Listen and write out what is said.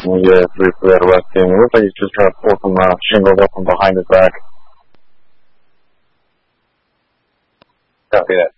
Yeah, briefly at resting. It looks like he's just trying to pull some shingles up from behind his back. Copy that.